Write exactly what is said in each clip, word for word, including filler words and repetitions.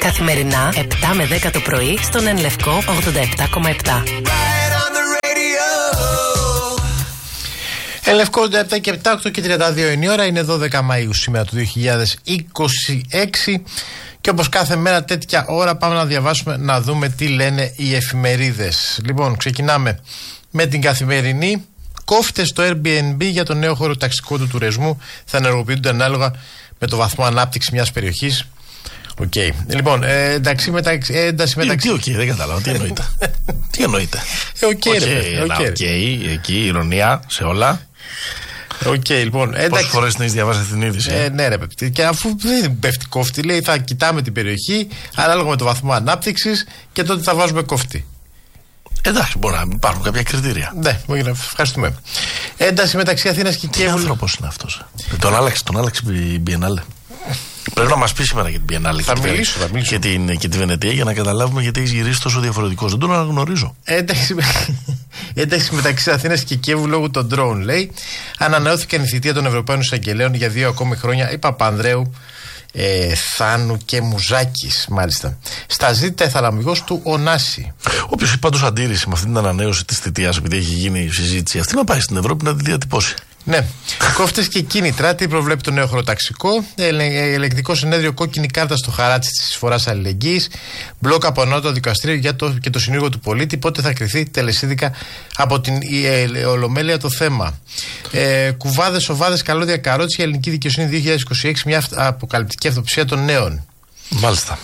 Καθημερινά επτά με δέκα το πρωί στον Εν Λευκό ογδόντα επτά κόμμα επτά. Εν Λευκό ογδόντα επτά και επτά, οκτώ και τριάντα δύο είναι η ώρα. Είναι δώδεκα Μαΐου σήμερα του δύο χιλιάδες είκοσι έξι. Και όπως κάθε μέρα τέτοια ώρα πάμε να διαβάσουμε, να δούμε τι λένε οι εφημερίδες. Λοιπόν, ξεκινάμε με την Καθημερινή. Κόφτες στο Airbnb για το νέο χώρο ταξικό του τουρισμού θα ενεργοποιούνται ανάλογα με το βαθμό ανάπτυξη μιας περιοχής. Οκ. Okay. Λοιπόν, ε, εντάξει, μεταξύ. Ε, ένταση μεταξύ. Τι, οκ, okay, δεν καταλάβω. Τι εννοείται. Τι εννοείται. Οκ, οκ, εκεί, ηρωνία σε όλα. Οκ, okay, λοιπόν. Πόσες φορές την έχεις διαβάσει την είδηση. Ε, ναι, ρε παιδί. Και αφού δεν πέφτει κόφτη, λέει θα κοιτάμε την περιοχή ανάλογα με το βαθμό ανάπτυξης και τότε θα βάζουμε κόφτη. Εντάξει, μπορεί να υπάρχουν κάποια κριτήρια. Ναι, ευχαριστούμε. Ένταση μεταξύ Αθήνας και Κιέβου. Τι άνθρωπος είναι αυτός. Τον άλλαξε, τον άλλαξε η Biennale. Πρέπει να μας πει σήμερα για την Biennale θα και, μιλήσω, θα μιλήσω. Και, την, και τη Βενετία για να καταλάβουμε γιατί έχει γυρίσει τόσο διαφορετικός. Δεν τον αναγνωρίζω. Ένταξη, ένταξη μεταξύ Αθήνας και Κιέβου λόγω των ντρόουν, λέει. Ανανεώθηκαν η θητεία των Ευρωπαίων Εισαγγελέων για δύο ακόμη χρόνια. Η Παπανδρέου, ε, Θάνου και Μουζάκης, μάλιστα. Στα ζήτητα εθαλαμιγός του Ωνάση. Όποιος έχει πάντως αντίρρηση με αυτή την ανανέωση της θητείας, επειδή έχει γίνει η συζήτηση αυτή, να πάει στην Ευρώπη να τη διατυπώσει. Ναι. Κόφτες και κίνητρα. Τι προβλέπει το νέο χωροταξικό. Ελεγκτικό συνέδριο, κόκκινη κάρτα στο χαράτσι της εισφοράς αλληλεγγύης. Μπλοκ από ανώτατο δικαστήριο για το, και το συνήγορο του πολίτη. Πότε θα κριθεί τελεσίδικα από την ε, Ολομέλεια το θέμα. Ε, κουβάδες, οβάδες, καλώδια, καρότσια. Ελληνική δικαιοσύνη δύο χιλιάδες είκοσι έξι. Μια αποκαλυπτική αυτοψία των νέων. Μάλιστα.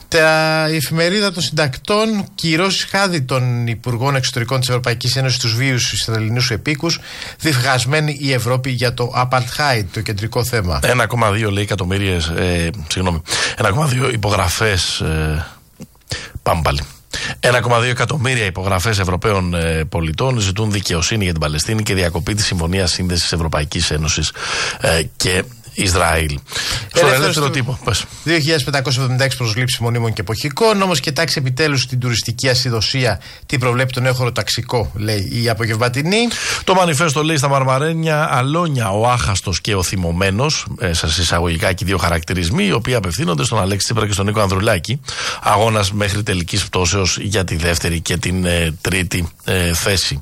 Τα, η εφημερίδα των συντακτών, κυρώσεις χάδι των Υπουργών Εξωτερικών της Ευρωπαϊκής Ένωσης στους βίους Ισραηλινούς επίκους, διφυγασμένη η Ευρώπη για το Apartheid, το κεντρικό θέμα. ένα κόμμα δύο λέει εκατομμύριες, ε, συγγνώμη, ένα κόμμα δύο υπογραφές, ε, πάμε πάλι. ένα κόμμα δύο εκατομμύρια υπογραφές Ευρωπαίων ε, πολιτών ζητούν δικαιοσύνη για την Παλαιστίνη και διακοπή της Συμφωνίας Σύνδεσης Ευρωπαϊκής Ένωσης ε, και Ισραήλ. Στον ελεύθερο τύπο. δύο χιλιάδες πεντακόσιες εβδομήντα έξι προσλήψεις μονίμων και εποχικών. Όμως κοιτάξει επιτέλους στην τουριστική ασυδοσία τι προβλέπει το νέο χωροταξικό, λέει η απογευματινή. Το μανιφέστο λέει στα Μαρμαρένια, αλόνια ο άχαστος και ο θυμωμένος, ε, σας εισαγωγικά και δύο χαρακτηρισμοί, οι οποίοι απευθύνονται στον Αλέξη Τσίπρα και στον Νίκο Ανδρουλάκη. Αγώνας μέχρι τελικής πτώσεως για τη δεύτερη και την ε, τρίτη ε, θέση.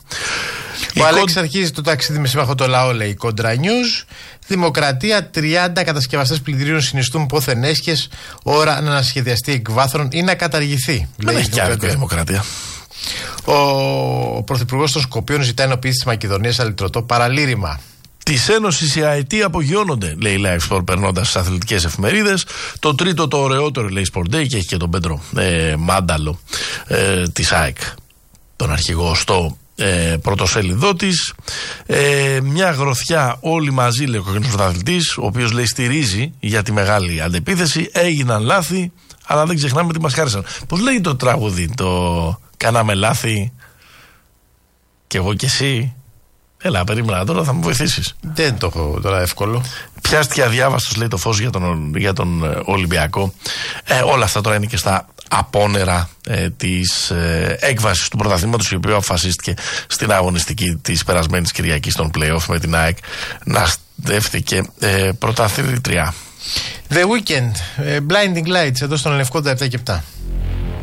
Ο η Αλέξης κον... αρχίζει το ταξίδι με σύμμαχο το λαό, λέει η Κόντρα News. Δημοκρατία, τριάντα κατασκευαστές πλυντηρίων συνιστούν πόθεν έσχες, ώρα να ανασχεδιαστεί εκ βάθρων ή να καταργηθεί. Δεν έχει και άλλη δημοκρατία. Ο Πρωθυπουργός των Σκοπίων ζητάει ενοποίηση της Μακεδονίας αλυτρωτό παραλήρημα. Τη Ένωση οι ΑΕΤ απογειώνονται, λέει η Live Sport, περνώντας στις αθλητικές εφημερίδες. Το τρίτο, το ωραιότερο, λέει Sport Day, και έχει και τον Πέντρο ε, Μάνταλο ε, της ΑΕΚ, τον αρχηγό στο Ε, πρωτοσέλιδό της. Ε, μια γροθιά όλοι μαζί, λέει ο κοκκινός πρωταθλητής, ο οποίος λέει στηρίζει για τη μεγάλη αντεπίθεση. Έγιναν λάθη, αλλά δεν ξεχνάμε τι μας χάρισαν. Πώς λέει το τραγούδι, το κάναμε λάθη κι εγώ κι εσύ. Έλα, περίμενα τώρα, θα μου βοηθήσεις. Δεν το έχω τώρα εύκολο. Πιάστηκε αδιάβαστος, λέει, το φως για τον, για τον Ολυμπιακό. Ε, όλα αυτά τώρα είναι και στα απόνερα ε, της ε, έκβασης του πρωταθλήματος, η οποία αποφασίστηκε στην αγωνιστική της περασμένης Κυριακής των play-off με την ΑΕΚ να στέφθηκε ε, πρωταθλήτρια. The Weekend, ε, Blinding Lights, εδώ στον Λευκό επτά και επτά.